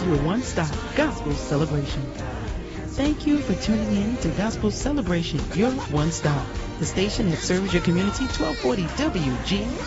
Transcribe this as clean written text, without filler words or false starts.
your one-stop gospel celebration. Thank you for tuning in to Gospel Celebration, your one stop. The station that serves your community, 1240 WG